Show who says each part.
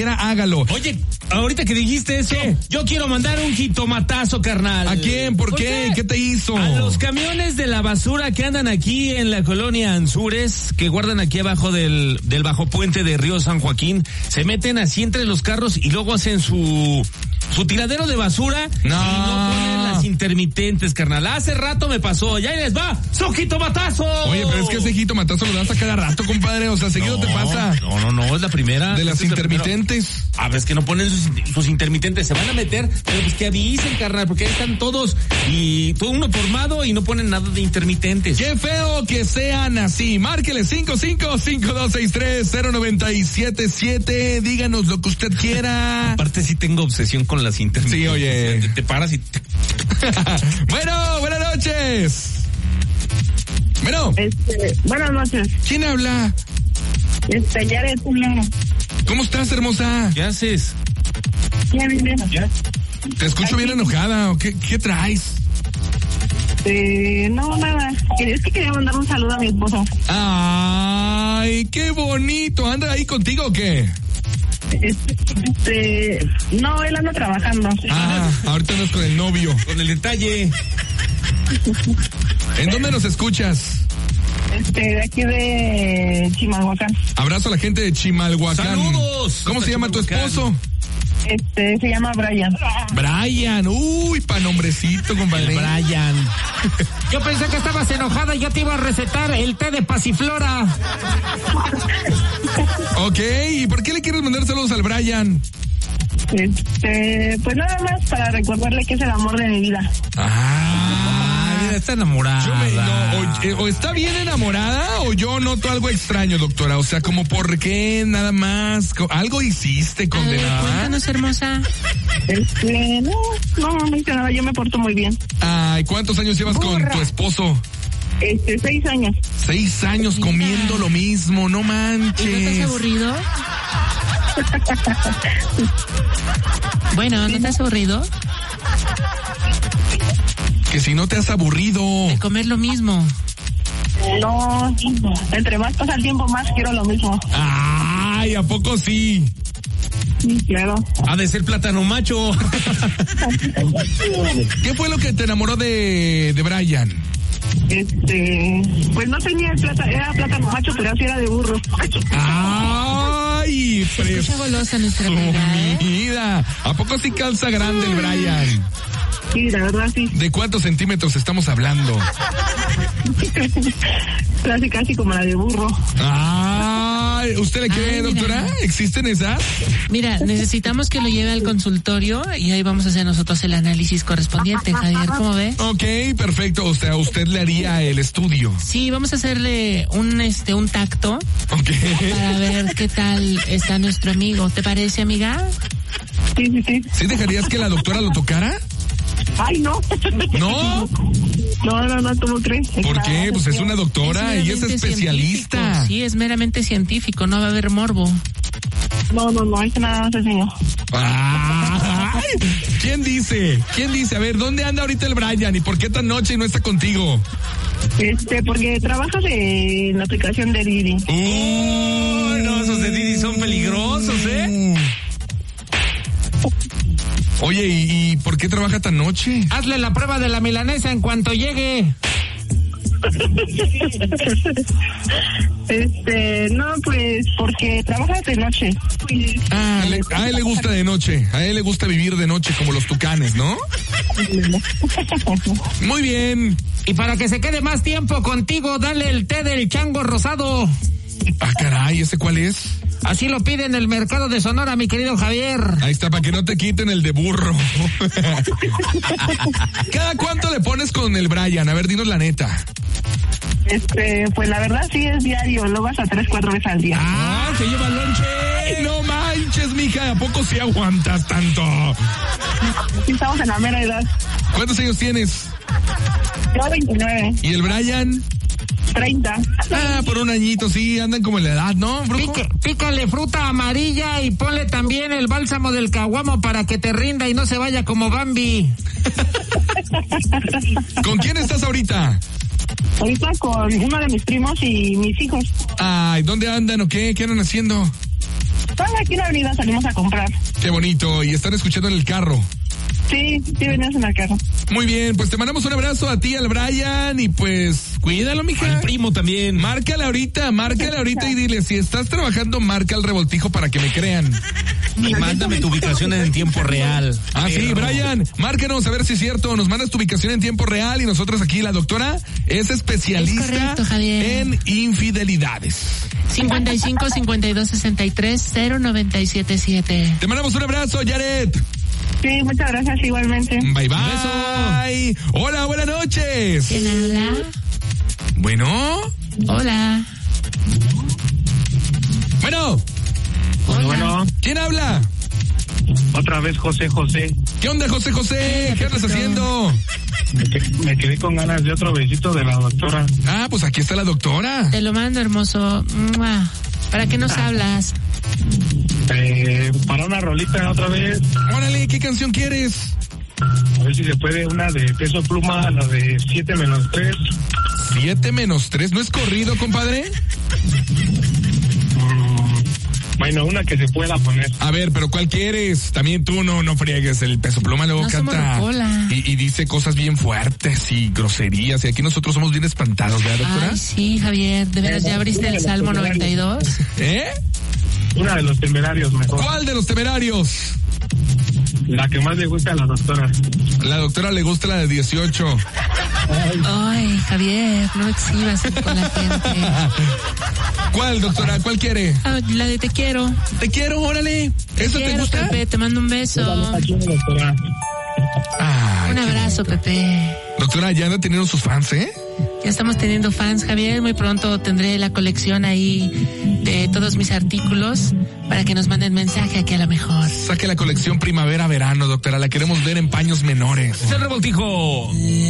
Speaker 1: hágalo.
Speaker 2: Oye, ahorita que dijiste eso, ¿qué? Yo quiero mandar un jitomatazo, carnal.
Speaker 1: ¿A quién? ¿Por qué? ¿Qué te hizo?
Speaker 2: A los camiones de la basura que andan aquí en la colonia Anzures, que guardan aquí abajo del bajo puente de Río San Joaquín, se meten así entre los carros y luego hacen su tiradero de basura y no ponen las intermitentes, carnal. Hace rato me pasó, ya les va, ¡su jitomatazo!
Speaker 1: Oye, pero es que ese jitomatazo lo das a cada rato, compadre, o sea, seguido te pasa.
Speaker 2: No, es la primera.
Speaker 1: De las intermitentes.
Speaker 2: A ver, es que no ponen sus intermitentes, se van a meter, pero pues que avisen, carnal, porque ahí están todos y todo uno formado y no ponen nada de intermitentes.
Speaker 1: ¡Qué feo que sean así! Márquele 5552630977, díganos lo que usted quiera.
Speaker 2: Aparte sí tengo obsesión con las intermitentes.
Speaker 1: Sí, oye.
Speaker 2: O sea, te paras y
Speaker 1: Bueno, buenas noches. Bueno.
Speaker 3: Buenas noches.
Speaker 1: ¿Quién habla?
Speaker 3: Yaret.
Speaker 1: ¿Cómo estás, hermosa?
Speaker 2: ¿Qué haces?
Speaker 3: Bien.
Speaker 1: Te escucho bien enojada. ¿Qué traes?
Speaker 3: No, nada. Es que quería mandar un saludo a mi esposo.
Speaker 1: Ay, qué bonito. ¿Anda ahí contigo o qué?
Speaker 3: No, él anda trabajando.
Speaker 1: Ahorita andas con el novio.
Speaker 2: Con el detalle.
Speaker 1: ¿En dónde nos escuchas?
Speaker 3: De aquí de Chimalhuacán.
Speaker 1: Abrazo a la gente de Chimalhuacán.
Speaker 2: ¡Saludos!
Speaker 1: ¿Cómo se llama tu esposo?
Speaker 3: Se llama Brian.
Speaker 1: Brian, pa' nombrecito, compadre.
Speaker 2: Brian. Yo pensé que estabas enojada y yo te iba a recetar el té de pasiflora.
Speaker 1: Ok, ¿y por qué le quieres mandar saludos al Brian?
Speaker 3: Pues nada más para recordarle que es el amor de mi vida.
Speaker 2: Está enamorada.
Speaker 1: O está bien enamorada o yo noto algo extraño, doctora. O sea, como por qué nada más. Algo hiciste, condenada.
Speaker 4: Cuéntanos, hermosa.
Speaker 3: No hice nada, yo me porto muy bien.
Speaker 1: Ay, ¿cuántos años llevas con tu esposo?
Speaker 3: 6 años.
Speaker 1: 6 años comiendo lo mismo, no manches.
Speaker 4: ¿Y no estás aburrido? Bueno, ¿no estás aburrido?
Speaker 1: Que si no te has aburrido.
Speaker 4: De comer lo mismo.
Speaker 3: No, entre más pasa el tiempo, más quiero lo mismo.
Speaker 1: Ay, ¿a poco sí?
Speaker 3: Sí, claro.
Speaker 2: Ha de ser plátano macho.
Speaker 1: ¿Qué fue lo que te enamoró de Brian?
Speaker 3: Pues no tenía era plátano macho, pero así era de burro.
Speaker 1: Ay,
Speaker 4: escucha golosa nuestra
Speaker 1: vida. ¿A poco sí calza grande el Brian?
Speaker 3: Sí, la verdad sí.
Speaker 1: ¿De cuántos centímetros estamos hablando?
Speaker 3: Casi como la de burro.
Speaker 1: Ay, ¿usted le cree, doctora? ¿Existen esas?
Speaker 4: Mira, necesitamos que lo lleve al consultorio y ahí vamos a hacer nosotros el análisis correspondiente, Javier, ¿cómo ve?
Speaker 1: Ok, perfecto, o sea, usted le haría el estudio.
Speaker 4: Sí, vamos a hacerle un tacto.
Speaker 1: Ok.
Speaker 4: Para ver qué tal está nuestro amigo. ¿Te parece, amiga?
Speaker 3: Sí.
Speaker 1: ¿Sí dejarías que la doctora lo tocara?
Speaker 3: Ay, no.
Speaker 1: ¿No?
Speaker 3: No, ¿cómo crees?
Speaker 1: ¿Por qué? Pues es una doctora y es especialista.
Speaker 4: Científico. Sí, es meramente científico, no va a haber morbo.
Speaker 3: No, es nada más señor.
Speaker 1: Ay, ¿Quién dice? A ver, ¿dónde anda ahorita el Brian? ¿Y por qué tan noche y no está contigo?
Speaker 3: Porque trabajas en la aplicación de Didi.
Speaker 2: No, esos de Didi son peligrosos, ¿eh?
Speaker 1: Oye, ¿y por qué trabaja tan noche?
Speaker 2: Hazle la prueba de la milanesa en cuanto llegue.
Speaker 3: No, pues porque trabajas de noche.
Speaker 1: A él le gusta de noche. A él le gusta vivir de noche como los tucanes, ¿no? Muy bien.
Speaker 2: Y para que se quede más tiempo contigo, dale el té del chango rosado.
Speaker 1: Caray, ¿ese cuál es?
Speaker 2: Así lo pide en el mercado de Sonora, mi querido Javier.
Speaker 1: Ahí está, para que no te quiten el de burro. ¿Cada cuánto le pones con el Brian? A ver, dinos la neta.
Speaker 3: Pues la verdad sí es diario, lo vas a 3-4 veces al día.
Speaker 1: ¿Se lleva lonche? No manches, mija, ¿a poco sí aguantas tanto?
Speaker 3: Sí, estamos en la mera edad.
Speaker 1: ¿Cuántos años tienes?
Speaker 3: Yo 29.
Speaker 1: ¿Y el Brian?
Speaker 3: 30.
Speaker 1: Por un añito, sí, andan como en la edad, ¿no, brujo?
Speaker 2: Pícale fruta amarilla y ponle también el bálsamo del caguamo para que te rinda y no se vaya como Bambi.
Speaker 1: ¿Con quién estás ahorita?
Speaker 3: Ahorita con uno de mis primos y mis hijos.
Speaker 1: Ay, ¿dónde andan o qué? ¿Qué andan haciendo?
Speaker 3: aquí en la avenida salimos a comprar.
Speaker 1: Qué bonito. Y están escuchando en el carro.
Speaker 3: Sí, venimos en el carro.
Speaker 1: Muy bien, pues te mandamos un abrazo a ti, al Brian, y pues cuídalo, mija.
Speaker 2: Al primo también.
Speaker 1: Márcale ahorita y dile, si estás trabajando, marca el revoltijo para que me crean.
Speaker 2: Y mándame tu ubicación en tiempo real.
Speaker 1: Ah, sí, Brian, márcanos a ver si es cierto, nos mandas tu ubicación en tiempo real y nosotros aquí, la doctora es especialista
Speaker 4: Es correcto, Javier.
Speaker 1: en infidelidades.
Speaker 4: 55 52 63 0977.
Speaker 1: Te mandamos un abrazo, Jared.
Speaker 3: Sí, muchas gracias igualmente.
Speaker 1: Bye, bye. Hola, buenas noches.
Speaker 4: ¿Quién habla?
Speaker 1: Bueno.
Speaker 4: Hola.
Speaker 1: Bueno.
Speaker 3: Bueno,
Speaker 1: ¿Quién habla?
Speaker 3: otra vez José.
Speaker 1: ¿Qué onda, José? ¿Qué andas haciendo?
Speaker 3: Me quedé con ganas de otro besito de la doctora.
Speaker 1: Ah, pues aquí está la doctora.
Speaker 4: Te lo mando, hermoso. ¡Mua! ¿Para qué nos hablas?
Speaker 3: Para una rolita otra vez.
Speaker 1: Órale, ¿qué canción quieres?
Speaker 3: A ver si se puede una de Peso Pluma, la de 7-3.
Speaker 1: 7-3, ¿no es corrido, compadre?
Speaker 3: Bueno, una que se pueda poner.
Speaker 1: A ver, pero ¿cuál quieres? También tú no friegues, el Peso Pluma luego
Speaker 4: No somos
Speaker 1: canta
Speaker 4: rocola.
Speaker 1: y dice cosas bien fuertes y groserías, y aquí nosotros somos bien espantados, ¿verdad, doctora?
Speaker 4: Ay, sí, Javier. ¿De veras ya abriste el Salmo 92?
Speaker 1: ¿Eh?
Speaker 3: Una de Los Temerarios, mejor.
Speaker 1: ¿Cuál de Los Temerarios?
Speaker 3: La que más le gusta a la doctora.
Speaker 1: La doctora le gusta la de 18.
Speaker 4: Ay, Javier, no exhibas con la gente.
Speaker 1: ¿Cuál, doctora? ¿Cuál quiere?
Speaker 4: Ah, la de te quiero.
Speaker 1: Te quiero, órale. ¿Eso te
Speaker 4: Quiero,
Speaker 1: gusta?
Speaker 4: Pepe, te mando un beso.
Speaker 3: Aquí, doctora.
Speaker 1: Ay,
Speaker 4: Un abrazo, Pepe.
Speaker 1: doctora, ya anda teniendo sus fans, ¿eh?
Speaker 4: Ya estamos teniendo fans, Javier. Muy pronto tendré la colección ahí de todos mis artículos para que nos manden mensaje aquí a la mejor.
Speaker 1: Saque la colección primavera-verano, doctora. La queremos ver en paños menores.
Speaker 2: Es el revoltijo.